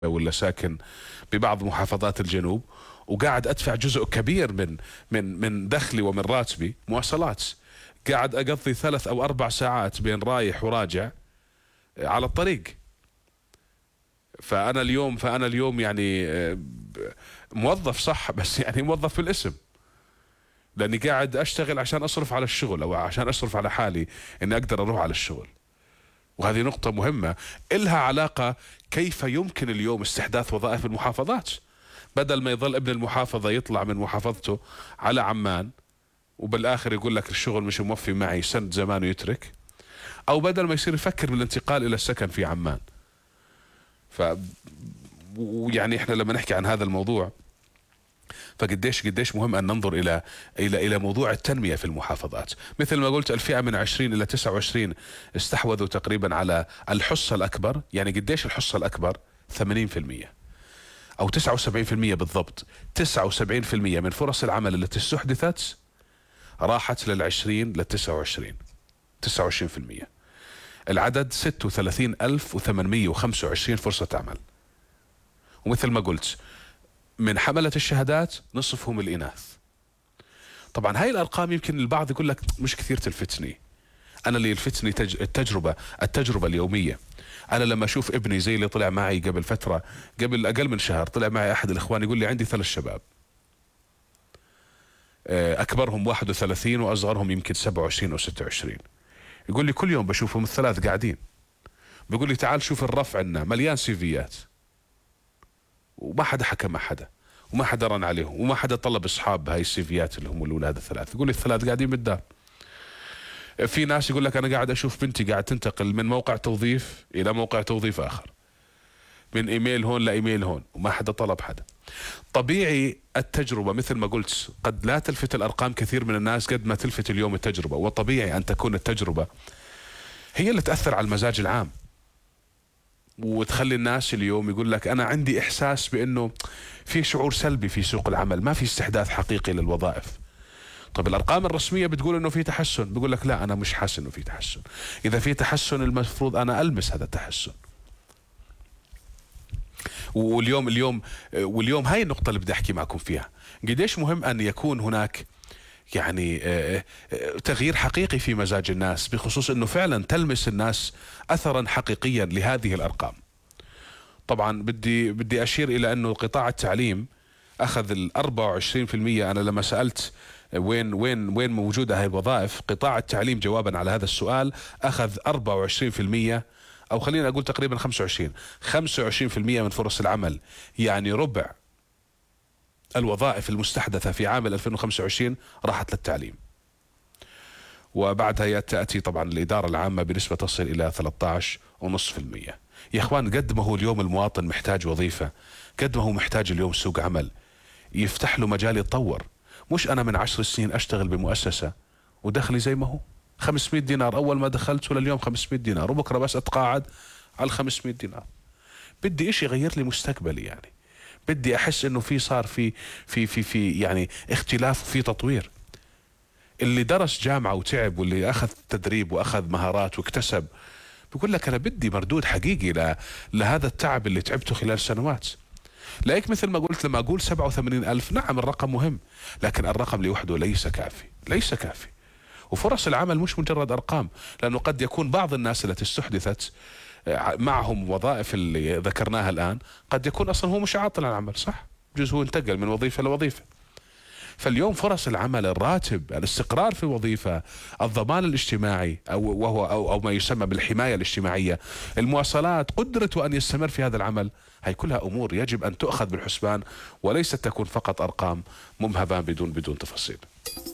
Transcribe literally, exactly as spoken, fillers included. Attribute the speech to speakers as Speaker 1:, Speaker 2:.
Speaker 1: ولا ساكن ببعض محافظات الجنوب وقاعد ادفع جزء كبير من من من دخلي ومن راتبي مواصلات، قاعد اقضي ثلاث او اربع ساعات بين رايح وراجع على الطريق. فانا اليوم فانا اليوم يعني موظف صح، بس يعني موظف في الاسم، لاني قاعد اشتغل عشان اصرف على الشغل او عشان اصرف على حالي اني اقدر اروح على الشغل. وهذه نقطة مهمة إلها علاقة كيف يمكن اليوم استحداث وظائف المحافظات، بدل ما يظل ابن المحافظة يطلع من محافظته على عمان وبالآخر يقول لك الشغل مش موفي معي سند زمان ويترك، أو بدل ما يصير يفكر بالانتقال إلى السكن في عمان. ف ويعني احنا لما نحكي عن هذا الموضوع فقديش قديش مهم ان ننظر الى الى الى موضوع التنميه في المحافظات. مثل ما قلت الفئه من عشرين الى تسعة وعشرين استحوذوا تقريبا على الحصه الاكبر، يعني قديش الحصه الاكبر؟ ثمانين بالمئة او تسعة وسبعين بالمئة بالضبط. تسعة وسبعين بالمئة من فرص العمل التي استحدثت راحت للعشرين للتسعة وعشرين، تسعة وعشرين بالمئة. العدد ستة وثلاثين ألف وثمانمئة وخمسة وعشرين فرصه عمل. ومثل ما قلت من حملة الشهادات نصفهم الإناث. طبعا هاي الأرقام يمكن البعض يقول لك مش كثير تلفتني، أنا اللي يلفتني تج... التجربة التجربة اليومية. أنا لما أشوف ابني زي اللي طلع معي قبل فترة، قبل أقل من شهر طلع معي أحد الإخوان يقول لي عندي ثلاث شباب، أكبرهم واحد وثلاثين وأصغرهم يمكن سبعة وعشرين أو ستة وعشرين. يقول لي كل يوم بشوفهم الثلاث قاعدين، بيقول لي تعال شوف الرف عندنا مليان سيفيات، وما حدا حكى مع حدا وما حدا رن عليهم وما حدا طلب اصحاب هاي السيفيات اللي هم الاولاد الثلاث. يقول لي الثلاث قاعدين بالدار. في ناس يقول لك انا قاعد اشوف بنتي قاعد تنتقل من موقع توظيف الى موقع توظيف اخر، من ايميل هون لايميل هون، وما حدا طلب حدا. طبيعي التجربه مثل ما قلت قد لا تلفت الارقام كثير من الناس قد ما تلفت اليوم التجربه، وطبيعي ان تكون التجربه هي اللي تاثر على المزاج العام وتخلي الناس اليوم يقول لك أنا عندي إحساس بأنه في شعور سلبي في سوق العمل، ما في استحداث حقيقي للوظائف. طب الأرقام الرسمية بتقول أنه في تحسن، بيقول لك لا أنا مش حاسس أنه في تحسن. إذا في تحسن المفروض أنا ألمس هذا التحسن. واليوم اليوم واليوم هاي النقطة اللي بدي أحكي معكم فيها، قديش مهم أن يكون هناك يعني تغيير حقيقي في مزاج الناس، بخصوص انه فعلا تلمس الناس اثرا حقيقيا لهذه الارقام. طبعا بدي بدي اشير الى انه قطاع التعليم اخذ ال أربعة وعشرين بالمئة. انا لما سالت وين وين وين موجوده هاي الوظائف، قطاع التعليم جوابا على هذا السؤال اخذ أربعة وعشرين بالمئة، او خلينا اقول تقريبا خمسة وعشرين خمسة وعشرين بالمئة من فرص العمل، يعني ربع الوظائف المستحدثة في عام ألفين وخمسة وعشرين راحت للتعليم. وبعدها تأتي طبعا الإدارة العامة بنسبة تصل إلى ثلاثة عشر فاصلة خمسة بالمئة. يا إخوان قد ما هو اليوم المواطن محتاج وظيفة، قد ما هو محتاج اليوم سوق عمل يفتح له مجال يتطور. مش أنا من عشر سنين أشتغل بمؤسسة ودخلي زي ما هو خمسمئة دينار أول ما دخلت، ولا اليوم خمسمئة دينار، وبكرة بس أتقاعد على خمسمئة دينار. بدي إشي يغير لي مستقبلي، يعني بدي احس انه في صار في في في في يعني اختلاف وفي تطوير. اللي درس جامعه وتعب واللي اخذ تدريب واخذ مهارات واكتسب بقول لك انا بدي مردود حقيقي ل... لهذا التعب اللي تعبته خلال سنوات. لايك مثل ما قلت لما اقول سبعة وثمانين ألف، نعم الرقم مهم، لكن الرقم لوحده ليس كافي، ليس كافي. وفرص العمل مش مجرد ارقام، لانه قد يكون بعض الناس التي استحدثت معهم وظائف اللي ذكرناها الآن قد يكون أصلا هو مش عاطل عن العمل، صح؟ بجوز هو انتقل من وظيفة لوظيفة. فاليوم فرص العمل، الراتب، الاستقرار في الوظيفة، الضمان الاجتماعي أو وهو أو, أو ما يسمى بالحماية الاجتماعية، المواصلات، قدرته أن يستمر في هذا العمل، هي كلها أمور يجب أن تؤخذ بالحسبان وليست تكون فقط أرقام ممهبة بدون بدون تفاصيل.